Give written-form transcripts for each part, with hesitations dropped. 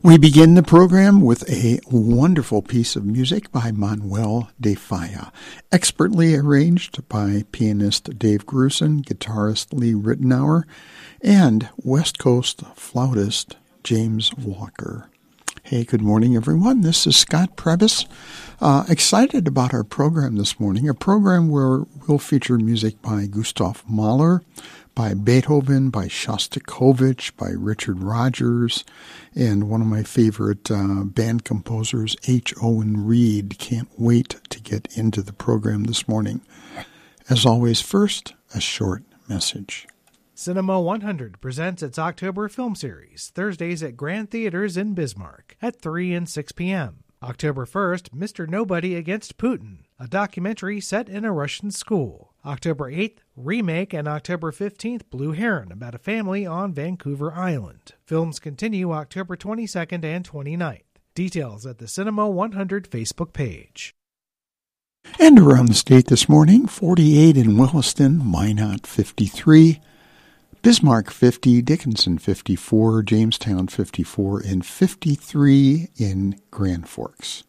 We begin the program with a wonderful piece of music by Manuel de Falla, expertly arranged by pianist Dave Grusin, guitarist Lee Ritenour, and West Coast flautist James Walker. Hey, good morning, everyone. This is Scott Prebys. Excited about our program this morning, a program where we'll feature music by Gustav Mahler, by Beethoven, by Shostakovich, by Richard Rodgers, and one of my favorite band composers, H. Owen Reed. Can't wait to get into the program this morning. As always, first, a short message. Cinema 100 presents its October film series, Thursdays at Grand Theaters in Bismarck at 3 and 6 p.m. October 1st, Mr. Nobody Against Putin, a documentary set in a Russian school. October 8th, Remake, and October 15th, Blue Heron, about a family on Vancouver Island. Films continue October 22nd and 29th. Details at the Cinema 100 Facebook page. And around the state this morning, 48 in Williston, Minot 53, Bismarck 50, Dickinson 54, Jamestown 54, and 53 in Grand Forks.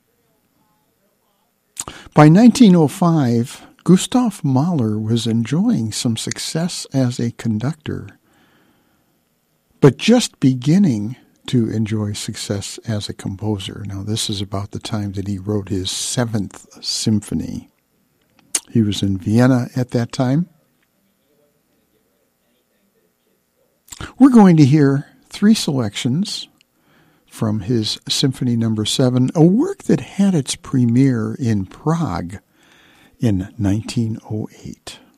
By 1905, Gustav Mahler was enjoying some success as a conductor, but just beginning to enjoy success as a composer. Now, this is about the time that he wrote his 7th symphony. He was in Vienna at that time. We're going to hear 3 selections from his Symphony No. 7, a work that had its premiere in Prague in 1908.